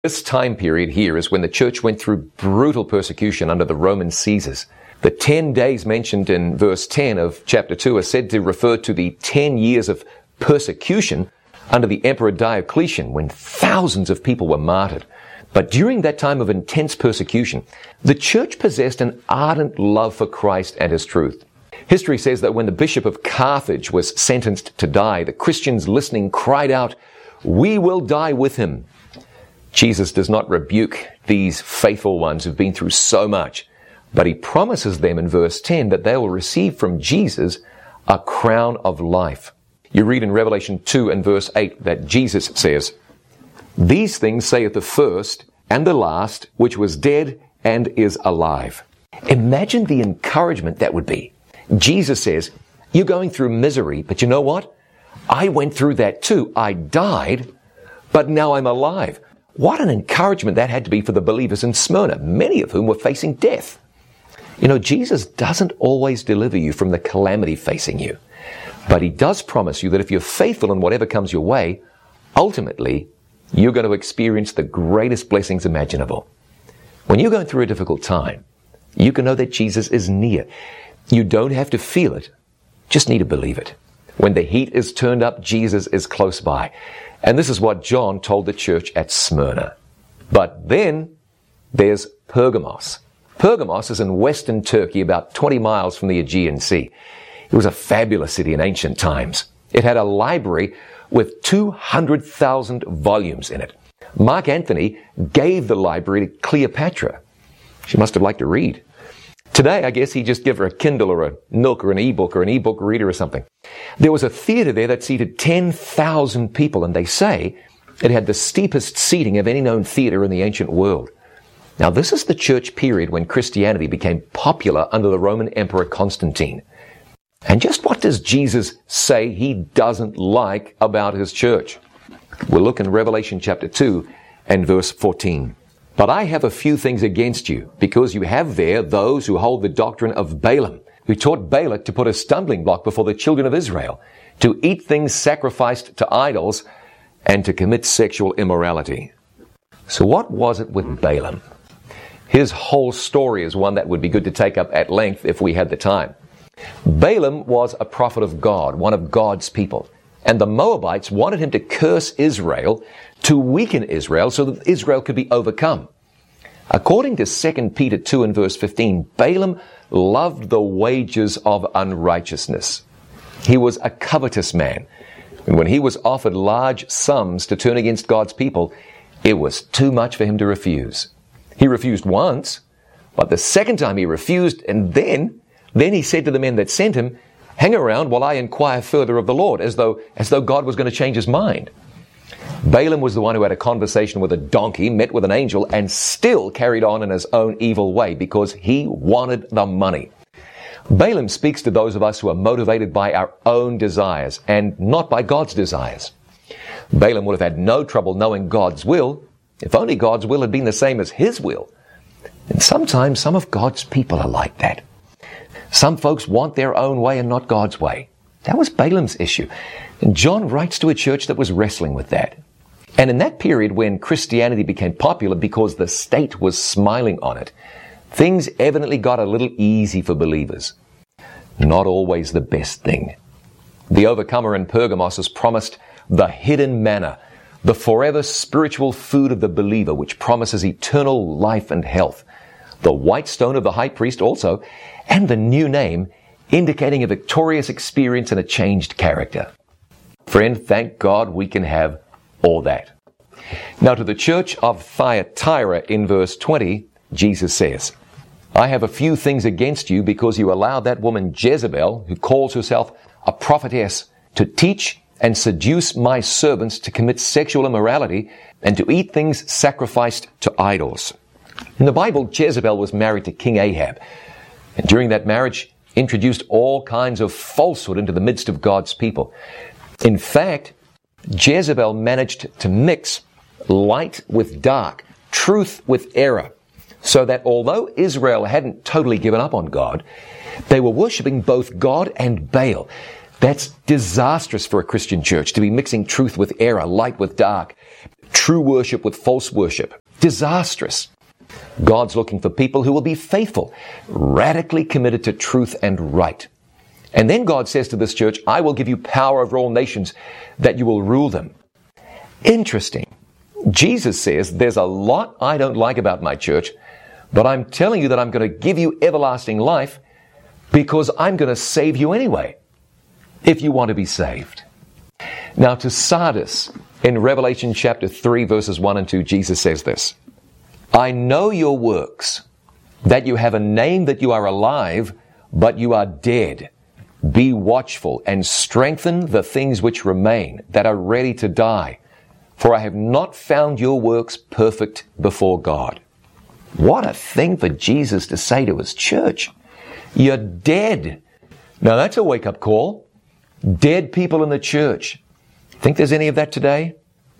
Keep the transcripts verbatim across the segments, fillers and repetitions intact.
This time period here is when the church went through brutal persecution under the Roman Caesars. The ten days mentioned in verse ten of chapter two are said to refer to the ten years of persecution under the Emperor Diocletian, when thousands of people were martyred. But during that time of intense persecution, the church possessed an ardent love for Christ and his truth. History says that when the bishop of Carthage was sentenced to die, the Christians listening cried out, "We will die with him." Jesus does not rebuke these faithful ones who've been through so much, but he promises them in verse ten that they will receive from Jesus a crown of life. You read in Revelation two and verse eight that Jesus says, "These things saith the first and the last, which was dead and is alive." Imagine the encouragement that would be. Jesus says, you're going through misery, but you know what? I went through that too. I died, but now I'm alive. What an encouragement that had to be for the believers in Smyrna, many of whom were facing death. You know, Jesus doesn't always deliver you from the calamity facing you, but he does promise you that if you're faithful in whatever comes your way, ultimately, you're going to experience the greatest blessings imaginable. When you're going through a difficult time, you can know that Jesus is near. You don't have to feel it, just need to believe it. When the heat is turned up, Jesus is close by. And this is what John told the church at Smyrna. But then there's Pergamos. Pergamos is in western Turkey, about twenty miles from the Aegean Sea. It was a fabulous city in ancient times. It had a library with two hundred thousand volumes in it. Mark Antony gave the library to Cleopatra. She must have liked to read. Today, I guess he'd just give her a Kindle or a Nook or an e-book or an e-book reader or something. There was a theater there that seated ten thousand people, and they say it had the steepest seating of any known theater in the ancient world. Now, this is the church period when Christianity became popular under the Roman Emperor Constantine. And just what does Jesus say he doesn't like about his church? We'll look in Revelation chapter two and verse fourteen. "But I have a few things against you, because you have there those who hold the doctrine of Balaam, who taught Balak to put a stumbling block before the children of Israel, to eat things sacrificed to idols, and to commit sexual immorality." So what was it with Balaam? His whole story is one that would be good to take up at length if we had the time. Balaam was a prophet of God, one of God's people. And the Moabites wanted him to curse Israel, to weaken Israel so that Israel could be overcome. According to Second Peter two and verse fifteen, Balaam loved the wages of unrighteousness. He was a covetous man. And when he was offered large sums to turn against God's people, it was too much for him to refuse. He refused once, but the second time he refused, and then, then he said to the men that sent him, "Hang around while I inquire further of the Lord," as though, as though God was going to change his mind. Balaam was the one who had a conversation with a donkey, met with an angel, and still carried on in his own evil way because he wanted the money. Balaam speaks to those of us who are motivated by our own desires and not by God's desires. Balaam would have had no trouble knowing God's will if only God's will had been the same as his will. And sometimes some of God's people are like that. Some folks want their own way and not God's way. That was Balaam's issue. And John writes to a church that was wrestling with that. And in that period when Christianity became popular because the state was smiling on it, things evidently got a little easy for believers. Not always the best thing. The overcomer in Pergamos is promised the hidden manna, the forever spiritual food of the believer, which promises eternal life and health. The white stone of the high priest also, and the new name, indicating a victorious experience and a changed character. Friend, thank God we can have all that. Now to the church of Thyatira in verse twenty, Jesus says, "I have a few things against you because you allow that woman Jezebel, who calls herself a prophetess, to teach and seduce my servants to commit sexual immorality and to eat things sacrificed to idols." In the Bible, Jezebel was married to King Ahab, and during that marriage introduced all kinds of falsehood into the midst of God's people. In fact, Jezebel managed to mix light with dark, truth with error, so that although Israel hadn't totally given up on God, they were worshiping both God and Baal. That's disastrous for a Christian church, to be mixing truth with error, light with dark. True worship with false worship. Disastrous. God's looking for people who will be faithful, radically committed to truth and right. And then God says to this church, I will give you power over all nations, that you will rule them. Interesting. Jesus says, there's a lot I don't like about my church, but I'm telling you that I'm going to give you everlasting life because I'm going to save you anyway, if you want to be saved. Now to Sardis, in Revelation chapter three, verses one and two, Jesus says this, I know your works, that you have a name that you are alive, but you are dead. Be watchful and strengthen the things which remain, that are ready to die. For I have not found your works perfect before God. What a thing for Jesus to say to his church. You're dead. Now that's a wake-up call. Dead people in the church. Think there's any of that today?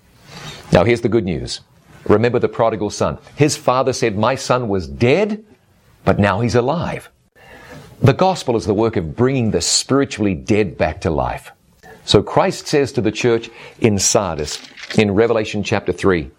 Now here's the good news. Remember the prodigal son. His father said, my son was dead, but now he's alive. The gospel is the work of bringing the spiritually dead back to life. So Christ says to the church in Sardis, in Revelation chapter three,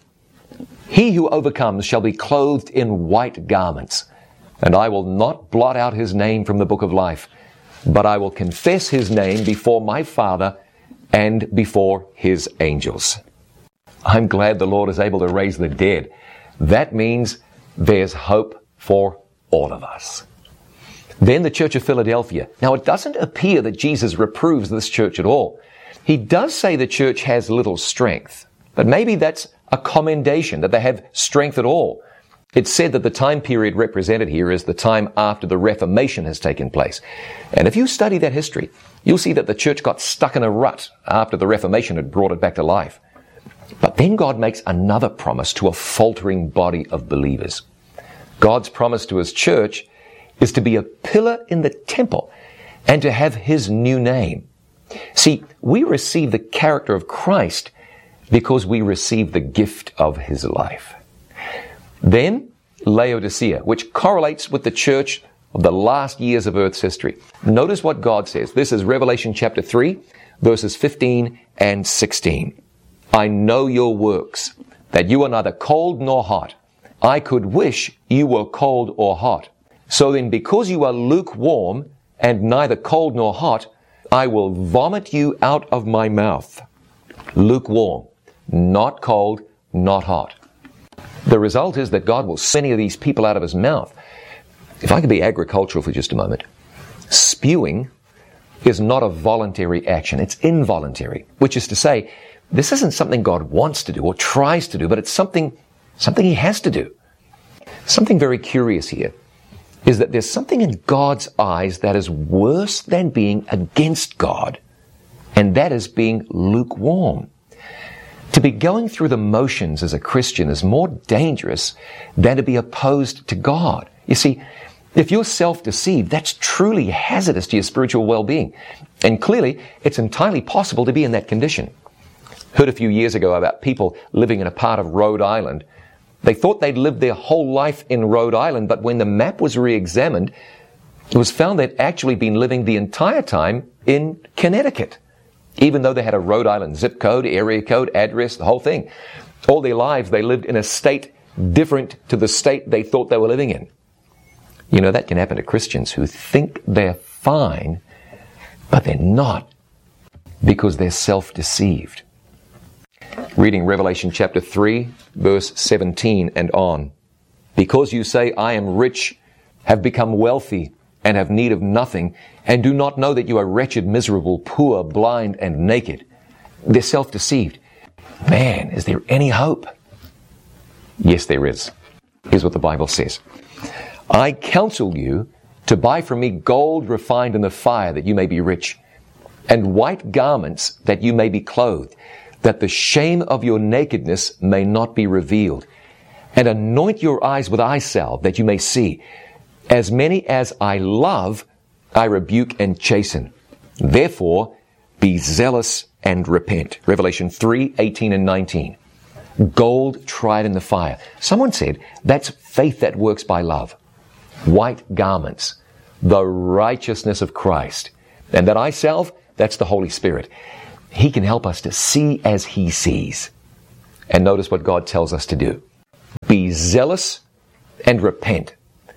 he who overcomes shall be clothed in white garments, and I will not blot out his name from the book of life, but I will confess his name before my Father and before his angels. I'm glad the Lord is able to raise the dead. That means there's hope for all of us. Then the church of Philadelphia. Now it doesn't appear that Jesus reproves this church at all. He does say the church has little strength, but maybe that's a commendation, that they have strength at all. It's said that the time period represented here is the time after the Reformation has taken place. And if you study that history, you'll see that the church got stuck in a rut after the Reformation had brought it back to life. But then God makes another promise to a faltering body of believers. God's promise to his church is to be a pillar in the temple and to have his new name. See, we receive the character of Christ because we receive the gift of his life. Then, Laodicea, which correlates with the church of the last years of Earth's history. Notice what God says. This is Revelation chapter three, verses fifteen and sixteen. I know your works, that you are neither cold nor hot. I could wish you were cold or hot. So then, because you are lukewarm and neither cold nor hot, I will vomit you out of my mouth. Lukewarm, not cold, not hot. The result is that God will send any of these people out of his mouth. If I could be agricultural for just a moment, spewing is not a voluntary action. It's involuntary, which is to say, this isn't something God wants to do or tries to do, but it's something, something he has to do. Something very curious here is that there's something in God's eyes that is worse than being against God, and that is being lukewarm. To be going through the motions as a Christian is more dangerous than to be opposed to God. You see, if you're self-deceived, that's truly hazardous to your spiritual well-being. And clearly, it's entirely possible to be in that condition. Heard a few years ago about people living in a part of Rhode Island. They thought they'd lived their whole life in Rhode Island, but when the map was re-examined, it was found they'd actually been living the entire time in Connecticut, even though they had a Rhode Island zip code, area code, address, the whole thing. All their lives, they lived in a state different to the state they thought they were living in. You know, that can happen to Christians who think they're fine, but they're not, because they're self-deceived. Reading Revelation chapter three, verse seventeen and on. Because you say, I am rich, have become wealthy, and have need of nothing, and do not know that you are wretched, miserable, poor, blind, and naked. They're self-deceived. Man, is there any hope? Yes, there is. Here's what the Bible says. I counsel you to buy from me gold refined in the fire, that you may be rich, and white garments, that you may be clothed, that the shame of your nakedness may not be revealed, and anoint your eyes with eye salve, that you may see. As many as I love, I rebuke and chasten. Therefore, be zealous and repent. Revelation three, eighteen and nineteen. Gold tried in the fire. Someone said, that's faith that works by love. White garments, the righteousness of Christ. And that eye salve, that's the Holy Spirit. He can help us to see as he sees. And notice what God tells us to do. Be zealous and repent.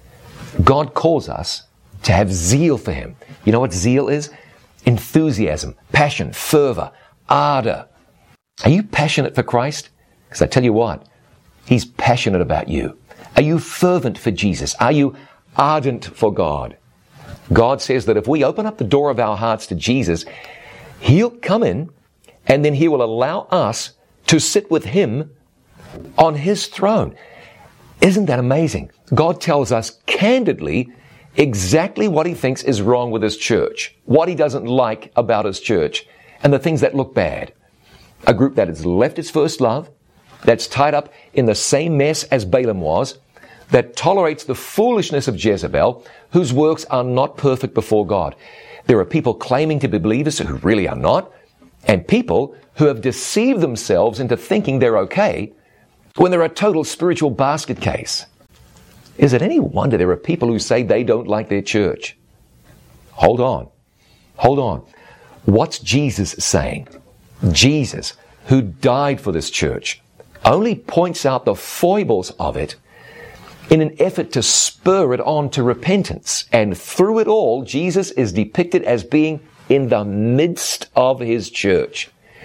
God calls us to have zeal for Him. You know what zeal is? Enthusiasm, passion, fervor, ardor. Are you passionate for Christ? Because I tell you what, He's passionate about you. Are you fervent for Jesus? Are you ardent for God? God says that if we open up the door of our hearts to Jesus, He'll come in and then He will allow us to sit with Him on His throne. Isn't that amazing? God tells us candidly exactly what He thinks is wrong with His church, what He doesn't like about His church, and the things that look bad. A group that has left its first love, that's tied up in the same mess as Balaam was, that tolerates the foolishness of Jezebel, whose works are not perfect before God. There are people claiming to be believers who really are not, and people who have deceived themselves into thinking they're okay when they're a total spiritual basket case. Is it any wonder there are people who say they don't like their church? Hold on. Hold on. What's Jesus saying? Jesus, who died for this church, only points out the foibles of it in an effort to spur it on to repentance. And through it all, Jesus is depicted as being in the midst of His church.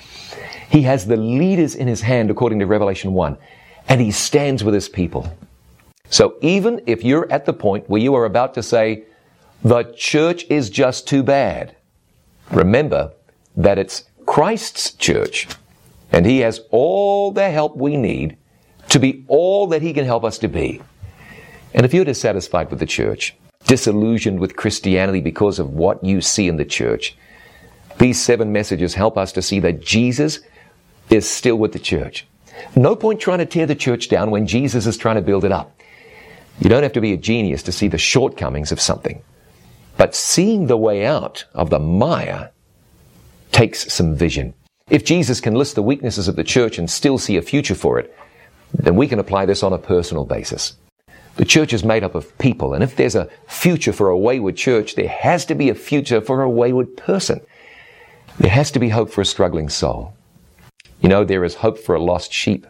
He has the leaders in His hand, according to Revelation one, and He stands with His people. So even if you're at the point where you are about to say, the church is just too bad, remember that it's Christ's church, and He has all the help we need to be all that He can help us to be. And if you're dissatisfied with the church, disillusioned with Christianity because of what you see in the church, these seven messages help us to see that Jesus is still with the church. No point trying to tear the church down when Jesus is trying to build it up. You don't have to be a genius to see the shortcomings of something. But seeing the way out of the mire takes some vision. If Jesus can list the weaknesses of the church and still see a future for it, then we can apply this on a personal basis. The church is made up of people, and if there's a future for a wayward church, there has to be a future for a wayward person. There has to be hope for a struggling soul. You know, there is hope for a lost sheep.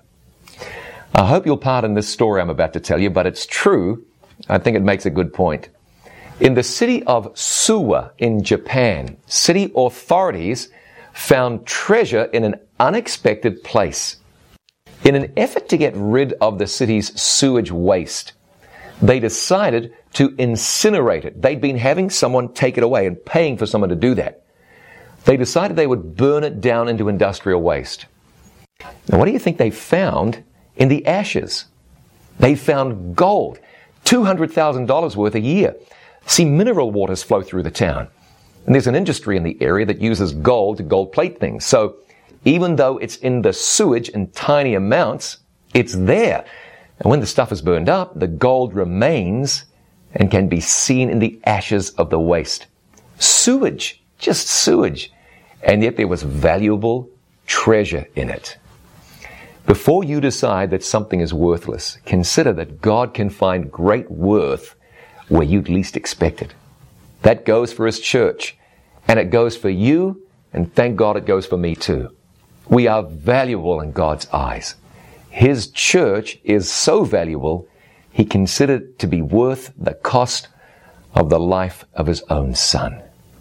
I hope you'll pardon this story I'm about to tell you, but it's true. I think it makes a good point. In the city of Suwa in Japan, city authorities found treasure in an unexpected place. In an effort to get rid of the city's sewage waste, they decided to incinerate it. They'd been having someone take it away and paying for someone to do that. They decided they would burn it down into industrial waste. Now, what do you think they found in the ashes? They found gold, two hundred thousand dollars worth a year. See, mineral waters flow through the town. And there's an industry in the area that uses gold to gold plate things. So even though it's in the sewage in tiny amounts, it's there. And when the stuff is burned up, the gold remains and can be seen in the ashes of the waste. Sewage, just sewage. And yet there was valuable treasure in it. Before you decide that something is worthless, consider that God can find great worth where you'd least expect it. That goes for His church, and it goes for you, and thank God it goes for me too. We are valuable in God's eyes. His church is so valuable, He considered it to be worth the cost of the life of His own Son.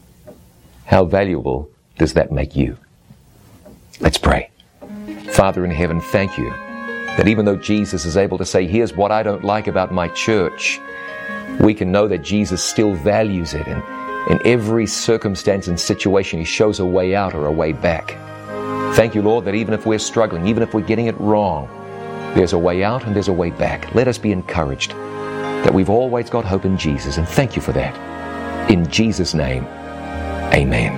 How valuable does that make you? Let's pray. Father in heaven, thank you that even though Jesus is able to say, here's what I don't like about my church, we can know that Jesus still values it, and in every circumstance and situation He shows a way out or a way back. Thank you, Lord, that even if we're struggling, even if we're getting it wrong, there's a way out and there's a way back. Let us be encouraged that we've always got hope in Jesus, and thank you for that. In Jesus' name, amen.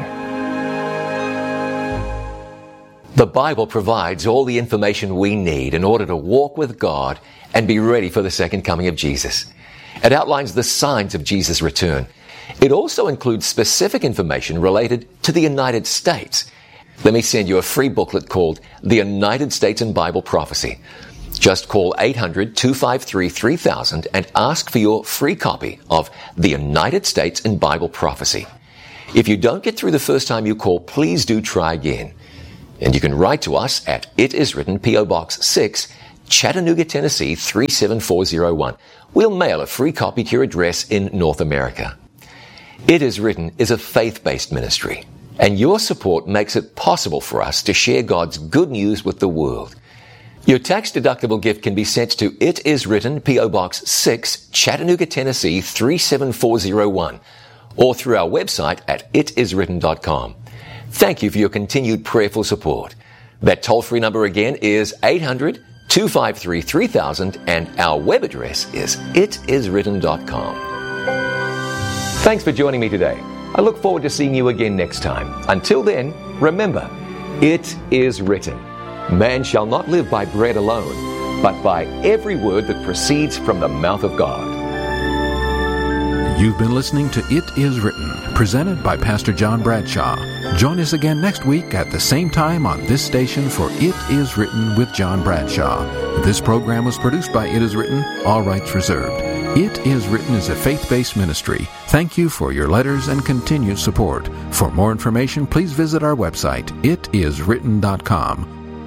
The Bible provides all the information we need in order to walk with God and be ready for the second coming of Jesus. It outlines the signs of Jesus' return. It also includes specific information related to the United States. Let me send you a free booklet called The United States in Bible Prophecy. Just call eight hundred, two five three, three thousand and ask for your free copy of The United States in Bible Prophecy. If you don't get through the first time you call, please do try again. And you can write to us at It Is Written, P O Box six, Chattanooga, Tennessee three seven four zero one. We'll mail a free copy to your address in North America. It Is Written is a faith-based ministry, and your support makes it possible for us to share God's good news with the world. Your tax-deductible gift can be sent to It Is Written, P O Box six, Chattanooga, Tennessee three seven four zero one, or through our website at it is written dot com. Thank you for your continued prayerful support. That toll-free number again is eight hundred, two five three, three thousand, and our web address is it is written dot com. Thanks for joining me today. I look forward to seeing you again next time. Until then, remember, it is written, man shall not live by bread alone, but by every word that proceeds from the mouth of God. You've been listening to It Is Written, presented by Pastor John Bradshaw. Join us again next week at the same time on this station for It Is Written with John Bradshaw. This program was produced by It Is Written, all rights reserved. It Is Written is a faith-based ministry. Thank you for your letters and continued support. For more information, please visit our website, it is written dot com.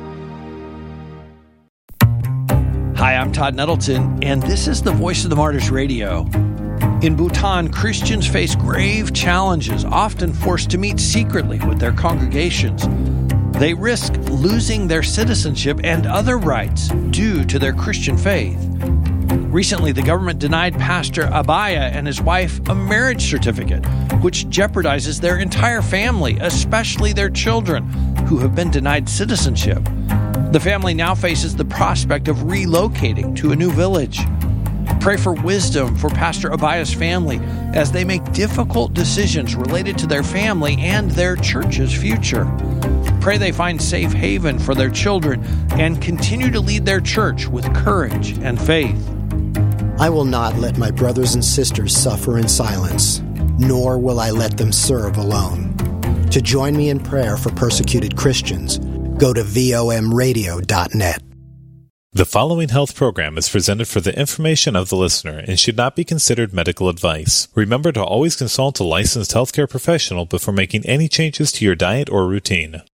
Hi, I'm Todd Nettleton, and this is the Voice of the Martyrs Radio. In Bhutan, Christians face grave challenges, often forced to meet secretly with their congregations. They risk losing their citizenship and other rights due to their Christian faith. Recently, the government denied Pastor Abaya and his wife a marriage certificate, which jeopardizes their entire family, especially their children, who have been denied citizenship. The family now faces the prospect of relocating to a new village. Pray for wisdom for Pastor Abaya's family as they make difficult decisions related to their family and their church's future. Pray they find safe haven for their children and continue to lead their church with courage and faith. I will not let my brothers and sisters suffer in silence, nor will I let them serve alone. To join me in prayer for persecuted Christians, go to V O M radio dot net. The following health program is presented for the information of the listener and should not be considered medical advice. Remember to always consult a licensed healthcare professional before making any changes to your diet or routine.